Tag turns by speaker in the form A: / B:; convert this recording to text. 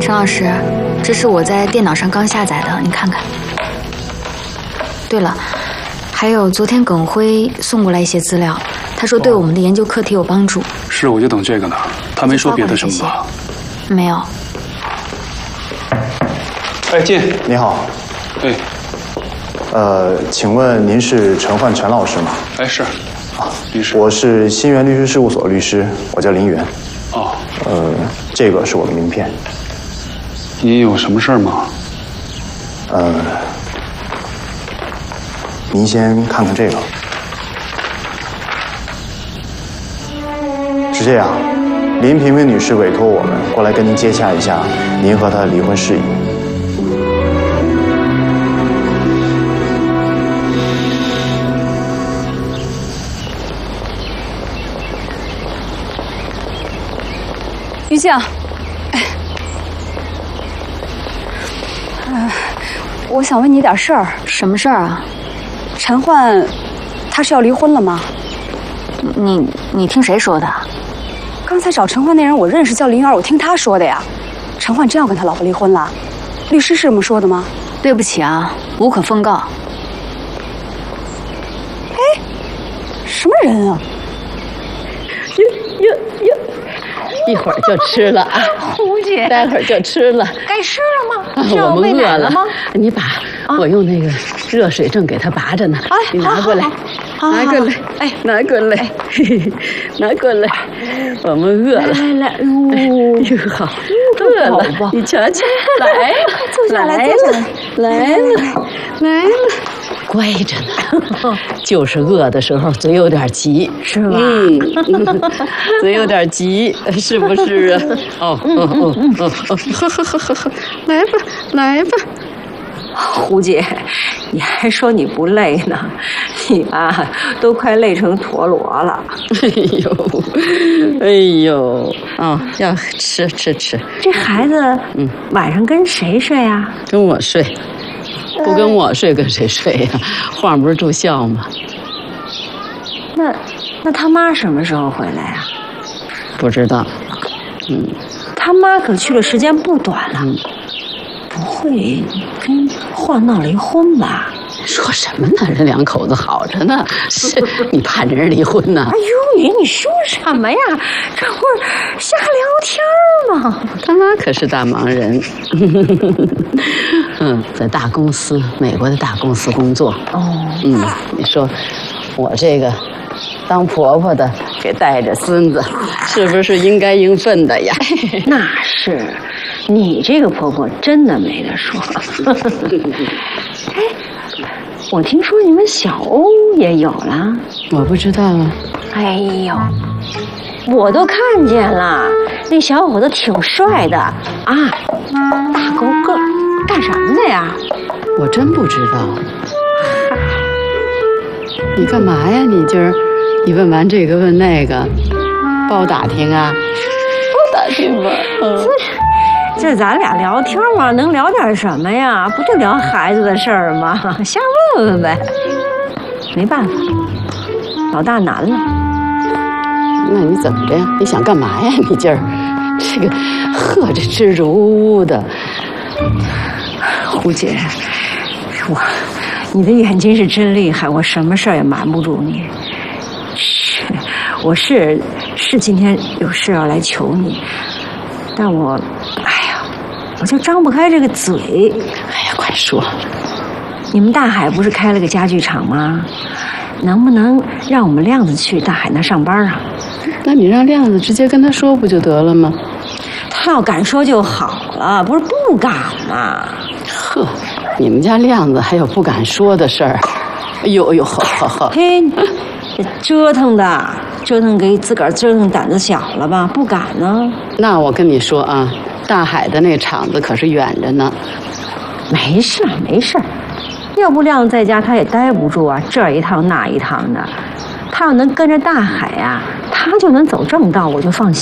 A: 陈老师，这是我在电脑上刚下载的，你看看。对了，还有昨天耿辉送过来一些资料，他说对我们的研究课题有帮助。
B: 是，我就等这个呢。他没说别的什么吧？
A: 没有。
B: 哎，进。
C: 你好。
B: 哎。
C: 请问您是陈焕陈老师吗？
B: 哎，是。啊，律师。
C: 我是新源律师事务所律师，我叫林源。
B: 哦。
C: 这个是我的名片。
B: 你有什么事儿吗？
C: 您先看看这个。是这样，林萍萍女士委托我们过来跟您接洽一下您和她的离婚事宜。
D: 于静，我想问你点事儿。
A: 什么事儿啊？
D: 陈焕，他是要离婚了吗？
A: 你听谁说的？
D: 刚才找陈焕那人我认识，叫林媛，我听他说的呀。陈焕真要跟他老婆离婚了？律师是这么说的吗？
A: 对不起啊，无可奉告。
D: 哎，什么人啊？
E: 一会儿就吃了啊，
F: 胡姐，
E: 待会儿就吃了。
F: 该吃了吗？
E: 我们饿了
F: 吗？
E: 你把我用那个热水正给它拔着呢，你拿过来，拿过来，哎，拿过来，拿过来，我们饿了。
F: 来，
E: 哟，好，饿了，你瞧瞧，来，
D: 坐下来，
E: 来了。乖着呢，就是饿的时候嘴有点急，
F: 是吧？
E: 嘴有点急，是不是啊？喝，来吧。
F: 胡姐，你还说你不累呢？你啊，都快累成陀螺了。
E: 哎呦，要吃。
F: 这孩子，晚上跟谁睡啊？
E: 跟我睡。不跟我睡，跟谁睡呀？晃不是住校吗？
F: 那他妈什么时候回来啊？
E: 不知道。
F: 他妈可去了时间不短了，不会跟焕闹离婚吧？
E: 说什么呢？人两口子好着呢，是你怕人离婚呢？
F: 哎呦，你说什么呀？这不是瞎聊天吗？
E: 他妈可是大忙人，在大公司，美国的大公司工作。你说我这个当婆婆的给带着孙子，是不是应该应分的呀？
F: 那是，你这个婆婆真的没得说。哎，我听说你们小欧也有了。
E: 我不知道啊。
F: 哎呦，我都看见了，那小伙子挺帅的啊，大高个，干什么的呀？
E: 我真不知道。你干嘛呀？你今儿你问完这个问那个，包打听啊？包打听吧。
F: 这咱俩聊天嘛，能聊点什么呀？不就聊孩子的事儿吗？瞎问问呗。没办法，老大难了。
E: 那你怎么着呀？你想干嘛呀？你今儿这个喝着支支吾吾的。
F: 胡姐，你的眼睛是真厉害，我什么事儿也瞒不住你。我是今天有事要来求你，但我就张不开这个嘴。
E: 哎呀，快说！
F: 你们大海不是开了个家具厂吗？能不能让我们亮子去大海那上班啊？
E: 那你让亮子直接跟他说不就得了吗？
F: 他要敢说就好了，不是不敢吗？
E: 呵，你们家亮子还有不敢说的事儿？哎呦，好。
F: 嘿，这折腾给自个儿折腾胆子小了吧？不敢呢。
E: 那我跟你说啊，大海的那厂子可是远着呢。
F: 没事，要不亮子在家他也待不住啊，这一趟的。他要能跟着大海啊，他就能走正道，我就放心。